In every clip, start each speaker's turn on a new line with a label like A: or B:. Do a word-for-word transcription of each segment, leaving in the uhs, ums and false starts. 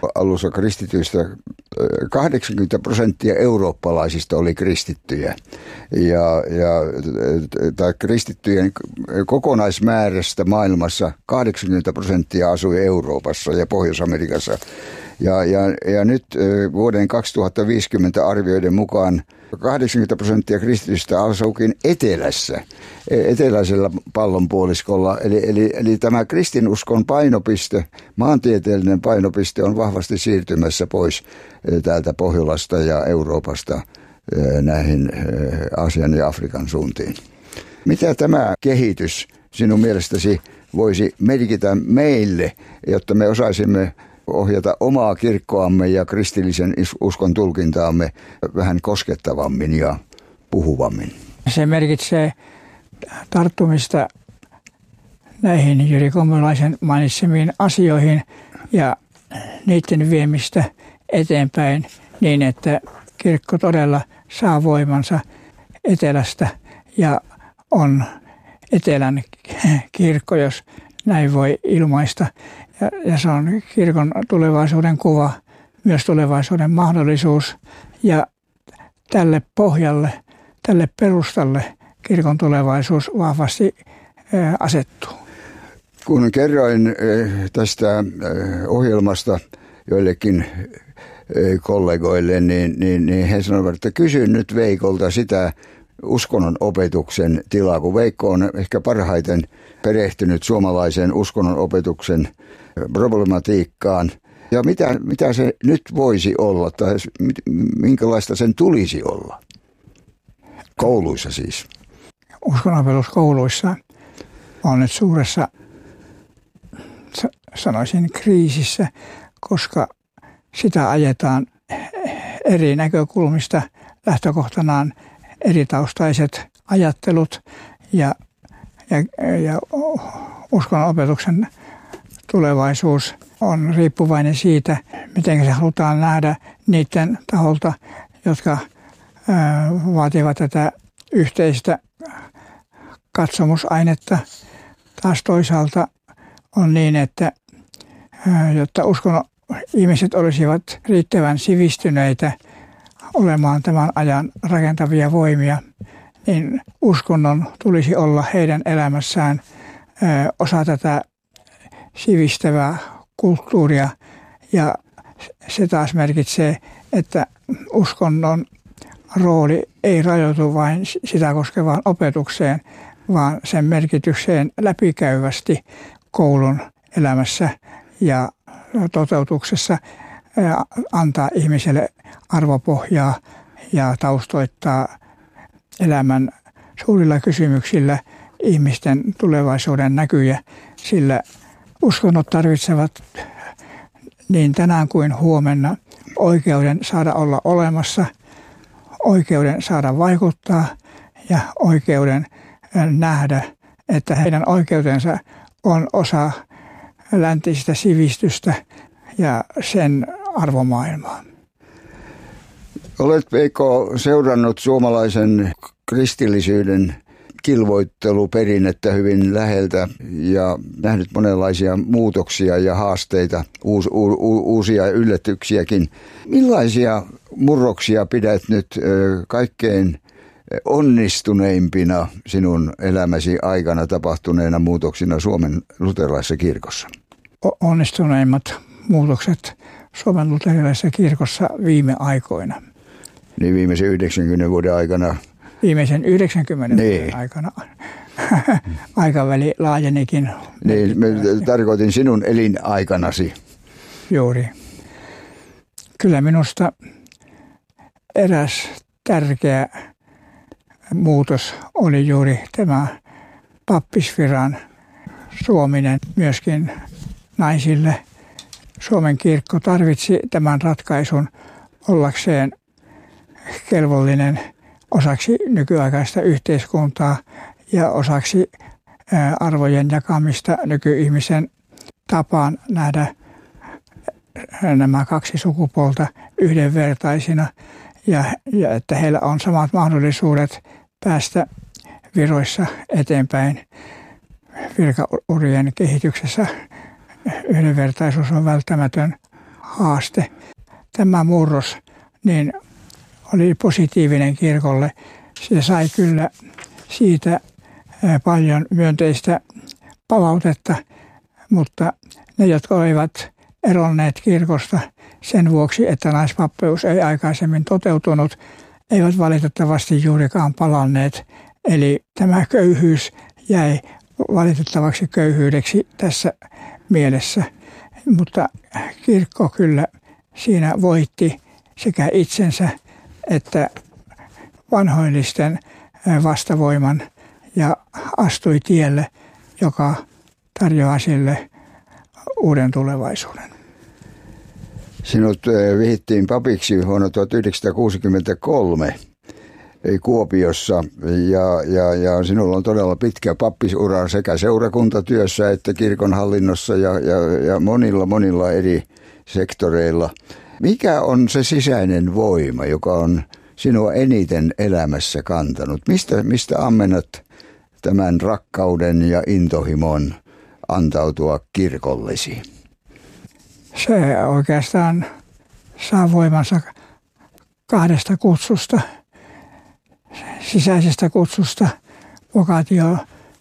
A: alussa kristityistä kahdeksankymmentä prosenttia eurooppalaisista oli kristittyjä. Ja, ja tai kristittyjen kokonaismäärästä maailmassa kahdeksankymmentä prosenttia asui Euroopassa ja Pohjois-Amerikassa. Ja, ja, ja nyt vuoden kaksituhattaviisikymmentä arvioiden mukaan kahdeksankymmentä prosenttia kristitystä asuukin etelässä, eteläisellä pallonpuoliskolla. Eli, eli, eli tämä kristinuskon painopiste, maantieteellinen painopiste on vahvasti siirtymässä pois täältä Pohjolasta ja Euroopasta näihin Aasian ja Afrikan suuntiin. Mitä tämä kehitys sinun mielestäsi voisi merkitä meille, jotta me osaisimme ohjata omaa kirkkoamme ja kristillisen uskon tulkintaamme vähän koskettavammin ja puhuvammin?
B: Se merkitsee tarttumista näihin Jyri Kommelaisen mainitsemiin asioihin ja niiden viemistä eteenpäin niin, että kirkko todella saa voimansa etelästä ja on etelän kirkko, jos näin voi ilmaista. Ja, ja se on kirkon tulevaisuuden kuva, myös tulevaisuuden mahdollisuus. Ja tälle pohjalle, tälle perustalle kirkon tulevaisuus vahvasti ää, asettuu.
A: Kun kerroin tästä ohjelmasta joillekin kollegoille, niin, niin, niin he sanoivat, että kysyn nyt Veikolta sitä uskonnon opetuksen tilaa, kun Veikko on ehkä parhaiten perehtynyt suomalaisen uskonnon opetuksen problematiikkaan. Ja mitä, mitä se nyt voisi olla, tai minkälaista sen tulisi olla? Kouluissa siis.
B: Uskonnonopetus kouluissa on nyt suuressa, sanoisin, kriisissä, koska sitä ajetaan eri näkökulmista, lähtökohtanaan eri taustaiset ajattelut ja, ja, ja uskonnonopetuksen tulevaisuus on riippuvainen siitä, miten se halutaan nähdä niiden taholta, jotka ää, vaativat tätä yhteistä katsomusainetta. Taas toisaalta on niin, että ää, jotta uskon ihmiset olisivat riittävän sivistyneitä olemaan tämän ajan rakentavia voimia, niin uskonnon tulisi olla heidän elämässään ää, osa tätä sivistävää kulttuuria, ja se taas merkitsee, että uskonnon rooli ei rajoitu vain sitä koskevaan opetukseen, vaan sen merkitykseen läpikäyvästi koulun elämässä ja toteutuksessa antaa ihmiselle arvopohjaa ja taustoittaa elämän suurilla kysymyksillä ihmisten tulevaisuuden näkyjä, sillä uskonnot tarvitsevat niin tänään kuin huomenna oikeuden saada olla olemassa, oikeuden saada vaikuttaa ja oikeuden nähdä, että heidän oikeutensa on osa läntistä sivistystä ja sen arvomaailmaa.
A: Olet, Veikko, seurannut suomalaisen kristillisyyden kilvoitteluperinnettä hyvin läheltä ja nähnyt monenlaisia muutoksia ja haasteita, uus, u, u, uusia yllätyksiäkin. Millaisia murroksia pidät nyt kaikkein onnistuneimpina sinun elämäsi aikana tapahtuneena muutoksina Suomen luterilaisessa kirkossa?
B: Onnistuneimmat muutokset Suomen luterilaisessa kirkossa viime aikoina.
A: Niin viimeisen yhdeksänkymmenen vuoden aikana.
B: Viimeisen yhdeksänkymmenen
A: niin.
B: vuoden aikana aikaväli laajenikin.
A: Niin, mä tarkoitin sinun elinaikanasi.
B: Juuri. Kyllä minusta eräs tärkeä muutos oli juuri tämä pappisviran suominen myöskin naisille. Suomen kirkko tarvitsi tämän ratkaisun ollakseen kelvollinen osaksi nykyaikaista yhteiskuntaa ja osaksi arvojen jakamista nykyihmisen tapaan nähdä nämä kaksi sukupuolta yhdenvertaisina ja, ja että heillä on samat mahdollisuudet päästä viroissa eteenpäin virkaurien kehityksessä. Yhdenvertaisuus on välttämätön haaste. Tämä murros niin oli positiivinen kirkolle. Se sai kyllä siitä paljon myönteistä palautetta, mutta ne, jotka olivat eronneet kirkosta sen vuoksi, että naispappeus ei aikaisemmin toteutunut, eivät valitettavasti juurikaan palanneet. Eli tämä köyhyys jäi valitettavaksi köyhyydeksi tässä mielessä. Mutta kirkko kyllä siinä voitti sekä itsensä että vanhoillisten vastavoiman ja astui tielle, joka tarjoaa sille uuden tulevaisuuden.
A: Sinut vihittiin papiksi vuonna tuhatyhdeksänsataakuusikymmentäkolme Kuopiossa ja, ja, ja sinulla on todella pitkä pappisura sekä seurakuntatyössä että kirkon hallinnossa ja, ja, ja monilla monilla eri sektoreilla. Mikä on se sisäinen voima, joka on sinua eniten elämässä kantanut? Mistä, mistä ammennat tämän rakkauden ja intohimon antautua kirkollesi?
B: Se oikeastaan saa voimansa kahdesta kutsusta. Sisäisestä kutsusta, vocatio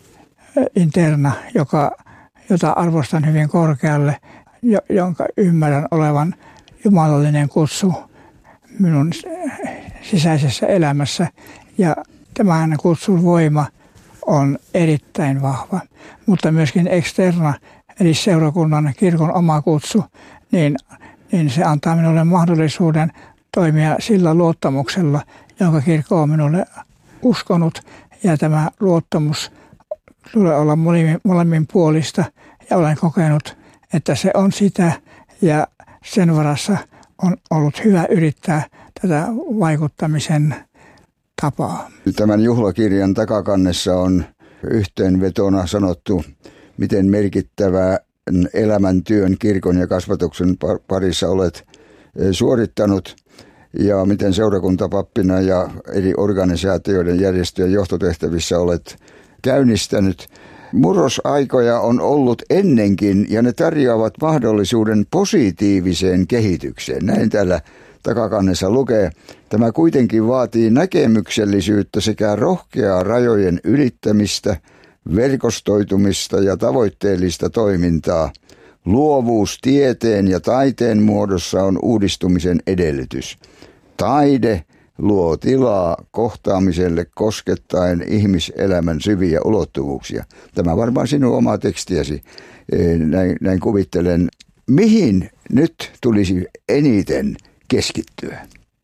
B: interna, joka, jota arvostan hyvin korkealle, jo, jonka ymmärrän olevan jumalallinen kutsu minun sisäisessä elämässä. Ja tämän kutsun voima on erittäin vahva, mutta myöskin externa, eli seurakunnan kirkon oma kutsu, niin, niin se antaa minulle mahdollisuuden toimia sillä luottamuksella, jonka kirkko on minulle uskonut, ja tämä luottamus tulee olla molemmin puolista, ja olen kokenut, että se on sitä, ja sen varassa on ollut hyvä yrittää tätä vaikuttamisen tapaa.
A: Tämän juhlakirjan takakannessa on yhteenvetona sanottu, miten merkittävää elämäntyön kirkon ja kasvatuksen parissa olet suorittanut, ja miten seurakuntapappina ja eri organisaatioiden järjestöjen johtotehtävissä olet käynnistänyt. Murrosaikoja on ollut ennenkin ja ne tarjoavat mahdollisuuden positiiviseen kehitykseen. Näin täällä takakannessa lukee. Tämä kuitenkin vaatii näkemyksellisyyttä sekä rohkeaa rajojen ylittämistä, verkostoitumista ja tavoitteellista toimintaa. Luovuus tieteen ja taiteen muodossa on uudistumisen edellytys. Taide luo tilaa kohtaamiselle koskettaen ihmiselämän syviä ulottuvuuksia. Tämä varmaan sinun oma tekstiäsi, näin, näin kuvittelen. Mihin nyt tulisi eniten keskittyä?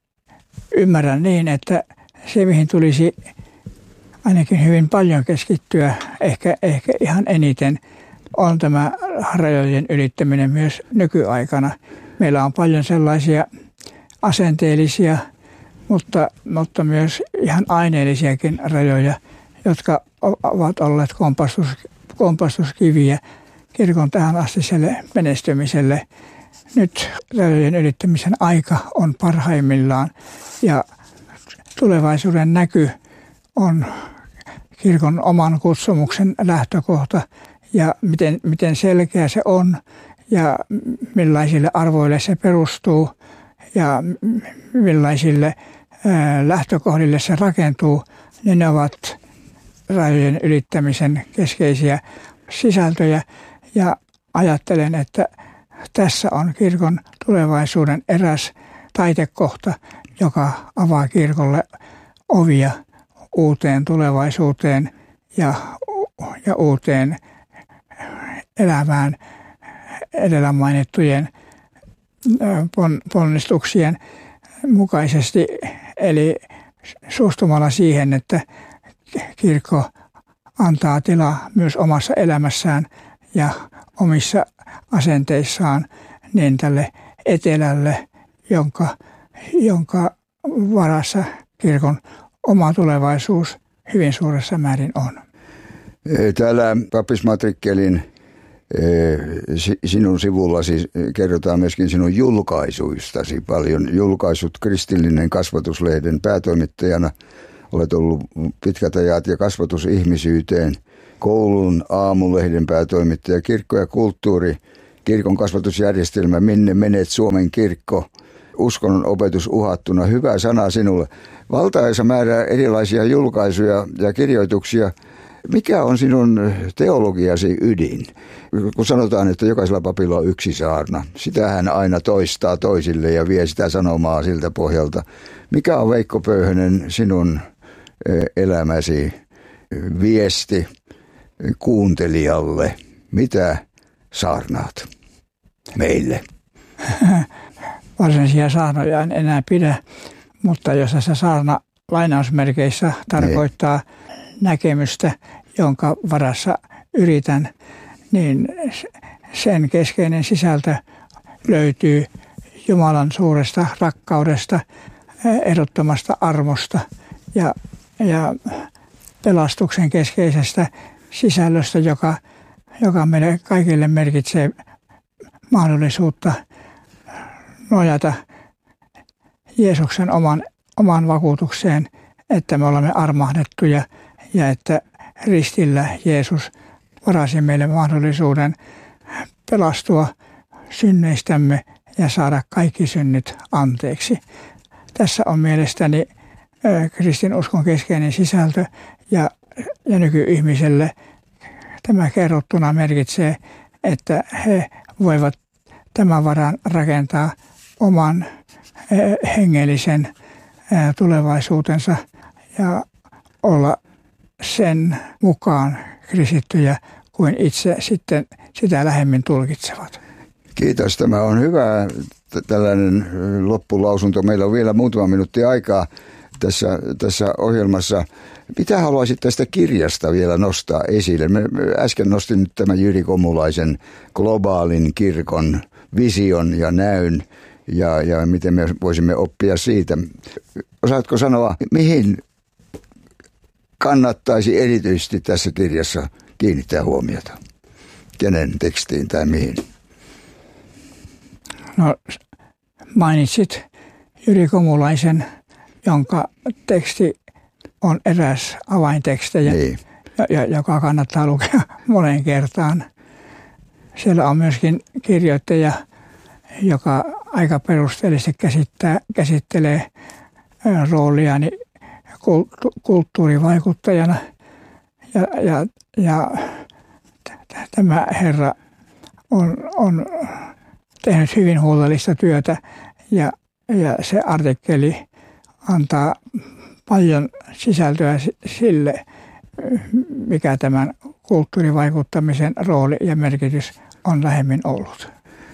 B: Ymmärrän niin, että se mihin tulisi ainakin hyvin paljon keskittyä, ehkä, ehkä ihan eniten, on tämä rajojen ylittäminen myös nykyaikana. Meillä on paljon sellaisia asenteellisia, mutta, mutta myös ihan aineellisiakin rajoja, jotka ovat olleet kompastus, kompastuskiviä kirkon tähän astiselle menestymiselle. Nyt rajojen ylittämisen aika on parhaimmillaan ja tulevaisuuden näky on kirkon oman kutsumuksen lähtökohta ja miten, miten selkeä se on ja millaisille arvoille se perustuu ja millaisille ää, lähtökohdille se rakentuu, niin ne ovat rajojen ylittämisen keskeisiä sisältöjä. Ja ajattelen, että tässä on kirkon tulevaisuuden eräs taitekohta, joka avaa kirkolle ovia uuteen tulevaisuuteen ja, ja uuteen elämään edellä mainittujen ponnistuksien mukaisesti, eli suostumalla siihen, että kirkko antaa tilaa myös omassa elämässään ja omissa asenteissaan niin tälle etelälle, jonka, jonka varassa kirkon oma tulevaisuus hyvin suuressa määrin on.
A: Täällä pappismatrikkelin sinun sivullasi kerrotaan myöskin sinun julkaisuistasi paljon. Julkaisut Kristillinen kasvatuslehden päätoimittajana. Olet ollut pitkät ajat ja Kasvatus ihmisyyteen. Koulun aamulehden päätoimittaja, Kirkko ja kulttuuri kirkon kasvatusjärjestelmä, minne menet Suomen kirkko, uskonnon opetus uhattuna, hyvä sana sinulle. Valtaisa määrä erilaisia julkaisuja ja kirjoituksia. Mikä on sinun teologiasi ydin? Kun sanotaan, että jokaisella papilla on yksi saarna, sitä hän aina toistaa toisille ja vie sitä sanomaa siltä pohjalta. Mikä on, Veikko Pöyhönen, sinun elämäsi viesti kuuntelijalle? Mitä saarnaat meille?
B: Varsinaisia saarnoja en enää pidä, mutta jos tässä saarna lainausmerkeissä tarkoittaa näkemystä, jonka varassa yritän, niin sen keskeinen sisältö löytyy Jumalan suuresta rakkaudesta, ehdottomasta armosta ja, ja pelastuksen keskeisestä sisällöstä, joka, joka meille kaikille merkitsee mahdollisuutta nojata Jeesuksen oman, oman vakuutukseen, että me olemme armahdettuja ja että ristillä Jeesus varasi meille mahdollisuuden pelastua synneistämme ja saada kaikki synnit anteeksi. Tässä on mielestäni kristinuskon keskeinen sisältö ja, ja nykyihmiselle tämä kerrottuna merkitsee, että he voivat tämän varan rakentaa oman hengellisen tulevaisuutensa ja olla sen mukaan kristittyjä kuin itse sitten sitä lähemmin tulkitsevat.
A: Kiitos. Tämä on hyvä tällainen loppulausunto. Meillä on vielä muutama minuutti aikaa tässä, tässä ohjelmassa. Mitä haluaisit tästä kirjasta vielä nostaa esille? Mä äsken nostin nyt tämän Jyri Komulaisen globaalin kirkon vision ja näyn ja, ja miten me voisimme oppia siitä. Osaatko sanoa, mihin kannattaisi erityisesti tässä kirjassa kiinnittää huomiota? Kenen tekstiin tai mihin?
B: No, mainitsit Jyri Komulaisen, jonka teksti on eräs avaintekstejä, niin. joka kannattaa lukea moneen kertaan. Siellä on myöskin kirjoittaja, joka aika perusteellisesti käsittää, käsittelee rooliani kulttuurivaikuttajana. Ja, ja, ja tämä herra on, on tehnyt hyvin huolellista työtä ja, ja se artikkeli antaa paljon sisältöä sille, mikä tämän kulttuurivaikuttamisen rooli ja merkitys on lähemmin ollut.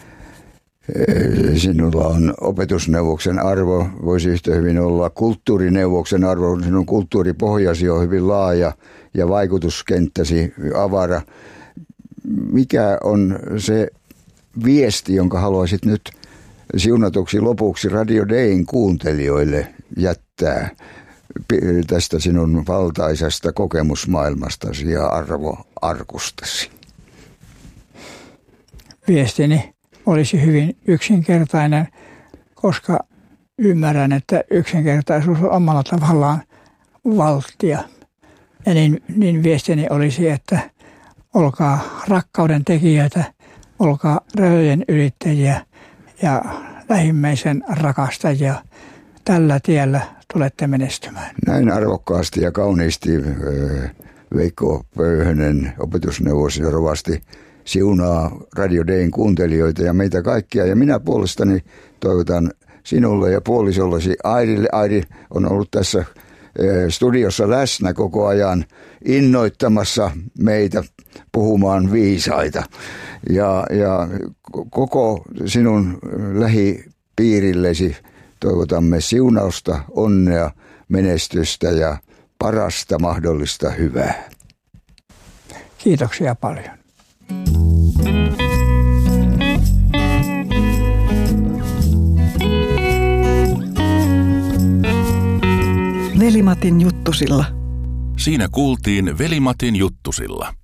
A: Sinulla on opetusneuvoksen arvo, voisi yhtä hyvin olla kulttuurineuvoksen arvo. Sinun kulttuuripohjasi on hyvin laaja ja vaikutuskenttäsi avara. Mikä on se viesti, jonka haluaisit nyt siunatuksi lopuksi Radio Dayn kuuntelijoille jättää tästä sinun valtaisesta kokemusmaailmastasi ja arvoarkustasi?
B: Viestini olisi hyvin yksinkertainen, koska ymmärrän, että yksinkertaisuus on omalla tavallaan valttia. Ja niin, niin viestini olisi, että olkaa rakkauden tekijöitä, olkaa rajojen ylittäjiä ja lähimmäisen rakastajia. Tällä tiellä tulette menestymään.
A: Näin arvokkaasti ja kauniisti Veikko Pöyhönen, opetusneuvos ja rovasti, siunaa Radio Dayn kuuntelijoita ja meitä kaikkia. Ja minä puolestani toivotan sinulle ja puolisollesi Airille. Airi on ollut tässä studiossa läsnä koko ajan innoittamassa meitä puhumaan viisaita. Ja, ja koko sinun lähipiirillesi toivotamme siunausta, onnea, menestystä ja parasta mahdollista hyvää.
B: Kiitoksia paljon.
C: Veli-Matin juttusilla.
D: Siinä kuultiin Veli-Matin juttusilla.